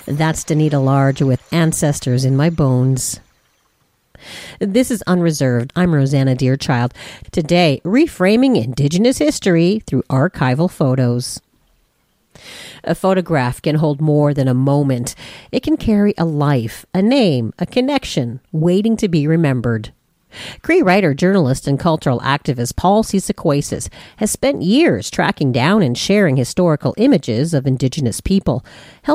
That's Danita Large with Ancestors in My Bones. This is Unreserved. I'm Rosanna Deerchild. Today, reframing Indigenous history through archival photos. A photograph can hold more than a moment. It can carry a life, a name, a connection, waiting to be remembered. Cree writer, journalist, and cultural activist Paul Cisaquasis has spent years tracking down and sharing historical images of Indigenous people,